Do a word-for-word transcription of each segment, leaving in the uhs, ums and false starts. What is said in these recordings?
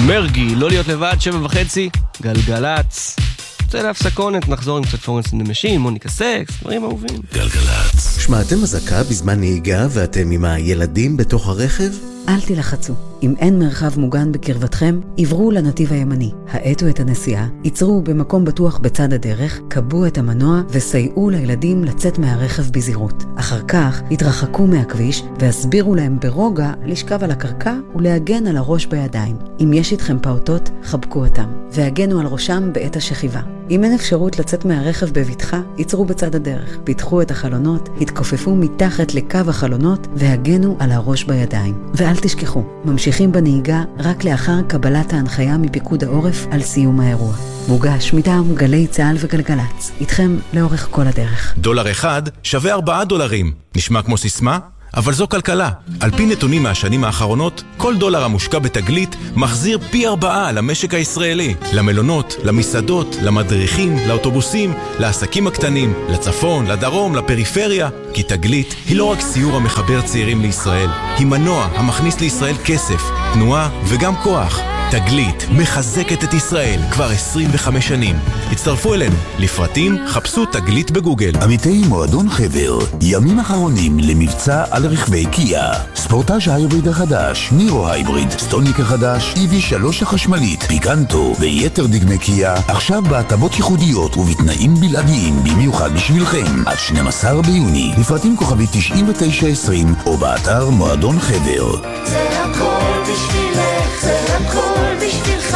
מרגי, לא להיות לבד, שבע וחצי, גלגלץ. יוצא להפסקונת, נחזור עם קצת פורנס לנשים, מוניקה סקס, דברים אהובים. גלגלץ. שמעתם אזעקה בזמן נהיגה ואתם עם הילדים בתוך הרכב? אל תלחצו. אם אין מרחב מוגן בקרבתכם, עברו לנתיב הימני. האטו את הנסיעה, ייצרו במקום בטוח בצד הדרך, קבו את המנוע וסייעו לילדים לצאת מהרכב בזהירות. אחר כך התרחקו מהכביש והסבירו להם ברוגע לשכב על הקרקע ולהגן על הראש בידיים. אם יש איתכם פעוטות, חבקו אותם והגנו על ראשם בעת השכיבה. אם אין אפשרות לצאת מהרכב בבטחה, ייצרו בצד הדרך. פיתחו את החלונות, התכופפו מתחת לקו החלונות והגנו על הראש בידיים. ואל תשכחו, ממשיכים בנהיגה רק לאחר קבלת ההנחיה מפיקוד העורף על סיום האירוע. מוגש מטעם גלי צהל וגלגלץ, איתכם לאורך כל הדרך. דולר אחד שווה ארבעה דולרים. נשמע כמו סיסמה? אבל זו כלכלה. על פי נתונים מהשנים האחרונות, כל דולר המושקע בתגלית מחזיר פי ארבעה למשק הישראלי. למלונות, למסעדות, למדריכים, לאוטובוסים, לעסקים הקטנים, לצפון, לדרום, לפריפריה. כי תגלית היא לא רק סיור המחבר צעירים לישראל, היא מנוע המכניס לישראל כסף, תנועה וגם כוח. תגלית מחזקת את ישראל כבר עשרים וחמש שנים. הצטרפו אלינו. לפרטים חפשו תגלית בגוגל. עמיתי מועדון חבר, ימים אחרונים למבצע על רכבי קיה. ספורטאז' ההיבריד החדש, נירו ההיבריד, סטוניק החדש, איבי שלוש החשמלית, פיקנטו ויתר דגמי קיה, עכשיו בהטבות ייחודיות ובתנאים בלעדיים במיוחד בשבילכם. עד שנים עשר ביוני, לפרטים כוכבי תשעים ותשע עשרים או באתר מועדון חבר. זה הכל בשבילך, זה הכל בשבילך,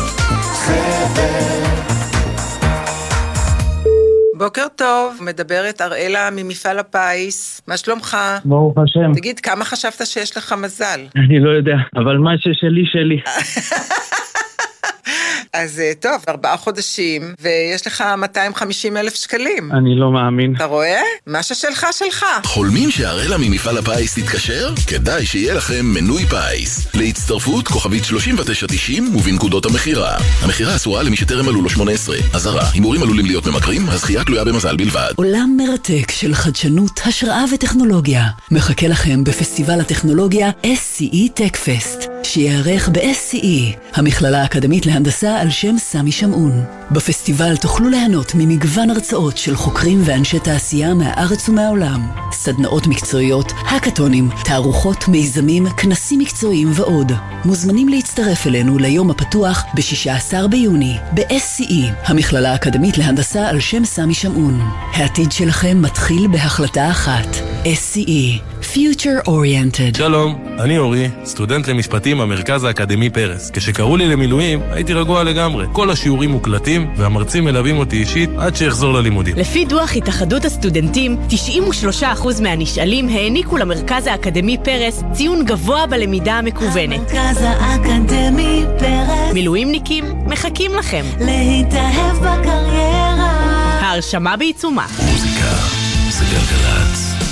חבר. בוקר טוב, מדברת אראלה ממפעל הפיס. מה שלומך? ברוך השם. תגיד, כמה חשבת שיש לך מזל? אני לא יודע, אבל מה ששלי שלי. אז טוב, ארבעה חודשים, ויש לך מאתיים וחמישים אלף שקלים. אני לא מאמין. אתה רואה? מה ששלך שלך. חולמים שהראלה ממפעל הפיס תתקשר? כדאי שיהיה לכם מנוי פיס. להצטרפות כוכבית שלושים ותשע תשעים ובנקודות המחירה. המחירה אסורה למי שטרם מלאו לו שמונה עשרה. אזהרה, הימורים עלולים להיות ממכרים, הזכייה תלויה במזל בלבד. עולם מרתק של חדשנות, השראה וטכנולוגיה. מחכה לכם בפסטיבל הטכנולוגיה אס סי אי Tech Fest, שיערך ב-אס סי אי, המכללה האקדמית להנדסה על שם סמי שמעון. בפסטיבל תוכלו ליהנות ממגוון הרצאות של חוקרים ואנשי תעשייה מהארץ ומהעולם, סדנאות מקצועיות, הקטונים, תערוכות, מיזמים, כנסים מקצועיים ועוד. מוזמנים להצטרף אלינו ליום הפתוח ב-שישה עשר ביוני ב-אס סי אי, המכללה האקדמית להנדסה על שם סמי שמעון. העתיד שלכם מתחיל בהחלטה אחת. אס סי אי, Future Oriented. שלום, אני אורי, סטודנט למשפטים במרכז האקדמי פרס. כשקראו לי למילואים, הייתי רגוע לגמרי. כל השיעורים מוקלטים, והמרצים מלווים אותי אישית עד שיחזור ללימודים. לפי דוח התאחדות הסטודנטים, תשעים ושלושה אחוז מהנשאלים העניקו למרכז האקדמי פרס ציון גבוה בלמידה המקוונת. המרכז האקדמי פרס. מילואימניקים, מחכים לכם. להתאהב בקריירה. ההרשמה בעיצומה. מוזיקה זה גלגלץ.